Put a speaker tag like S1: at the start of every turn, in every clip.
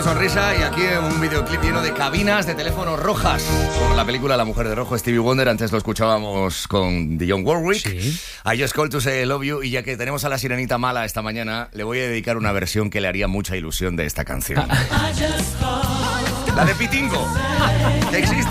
S1: sonrisa y aquí un videoclip lleno de cabinas de teléfonos rojas. Por la película La Mujer de Rojo, Stevie Wonder. Antes lo escuchábamos con Dionne Warwick.
S2: Sí.
S1: I Just Called to Say I Love You. Y ya que tenemos a la Sirenita Mala esta mañana, le voy a dedicar una versión que le haría mucha ilusión de esta canción. La de Pitingo, que existe.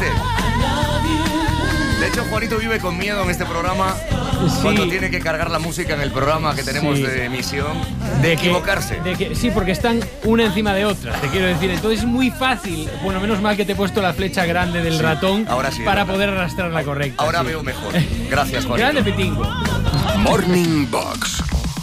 S1: De hecho, Juanito vive con miedo en este programa cuando tiene que cargar la música en el programa que tenemos de emisión, de equivocarse.
S2: Sí, porque están una encima de otra, te quiero decir. Entonces es muy fácil, bueno, menos mal que te he puesto la flecha grande del ratón
S1: ahora sí,
S2: para poder arrastrar la correcta.
S1: Ahora veo mejor. Gracias, Juanito.
S2: Grande Pitingo.
S3: Morning Box.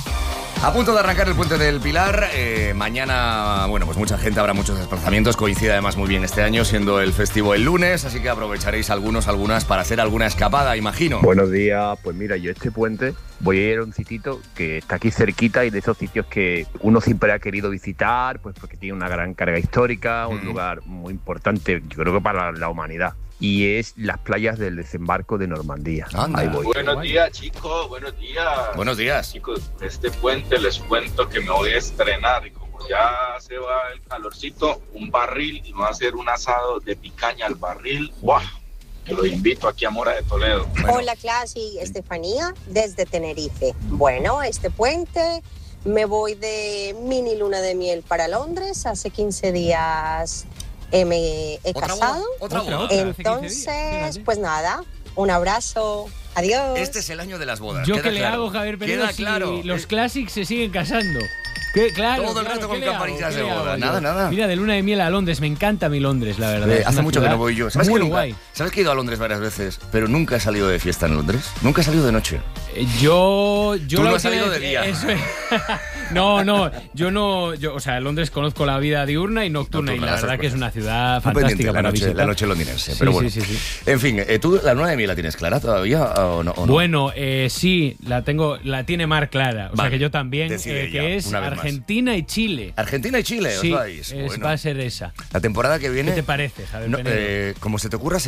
S1: A punto de arrancar el Puente del Pilar. Mañana, bueno, pues mucha gente, habrá muchos desplazamientos. Coincide además muy bien este año, siendo el festivo el lunes, así que aprovecharéis algunas para hacer alguna escapada, imagino.
S4: Buenos días. Pues mira, yo este puente voy a ir a un sitito que está aquí cerquita y de esos sitios que uno siempre ha querido visitar, pues porque tiene una gran carga histórica, un lugar muy importante, yo creo que para la humanidad. Y es las playas del desembarco de Normandía.
S1: Anda.
S4: Ahí voy.
S5: Buenos días, chicos, buenos días.
S1: Buenos días.
S5: Chicos, este puente les cuento que me voy a estrenar y como ya se va el calorcito, un barril y voy a hacer un asado de picaña al barril. ¡Guau! Que los invito aquí a Mora de Toledo.
S1: Bueno.
S6: Hola, Classy, Estefanía, desde Tenerife. Bueno, este puente me voy de mini luna de miel para Londres. Hace 15 días me he casado.
S1: Otra boda.
S6: Entonces, pues nada, un abrazo. Adiós.
S1: Este es el año de las bodas.
S2: Yo
S1: queda
S2: que le
S1: claro.
S2: hago, Javier Penedo,
S1: Queda
S2: si
S1: claro.
S2: los Classics se siguen casando. Claro,
S1: Todo el rato con
S2: ¿qué le
S1: campanillas
S2: hago?
S1: de
S2: ¿Qué le
S1: boda.
S2: hago
S1: Nada,
S2: yo?
S1: nada.
S2: Mira, de luna de miel a Londres, me encanta mi Londres, la verdad. Es
S1: Hace
S2: una
S1: mucho que
S2: ciudad
S1: no voy yo. ¿Sabes
S2: muy
S1: que nunca-
S2: guay.
S1: ¿Sabes que he ido a Londres varias veces, pero nunca he salido de fiesta en Londres? Nunca he salido de noche.
S2: Yo
S1: Tú
S2: la
S1: no has
S2: última
S1: salido
S2: vez-
S1: de día.
S2: Eso es. No, o sea, en Londres conozco la vida diurna y nocturna y la verdad que es una ciudad
S1: Muy pendiente,
S2: fantástica para visitar.
S1: la noche londinense.
S2: Sí,
S1: Pero bueno.
S2: sí.
S1: En fin, ¿tú la luna de miel la tienes clara todavía o no?
S2: Bueno, sí, la tiene Mar clara. O sea
S1: Vale,
S2: que yo también,
S1: decide ya,
S2: que es
S1: una vez más.
S2: Argentina y Chile.
S1: Argentina y Chile,
S2: Sí,
S1: os vais. Bueno.
S2: va a ser esa.
S1: La temporada que viene.
S2: ¿Qué te parece, Javier
S1: No,
S2: Penedo?
S1: como se te ocurra,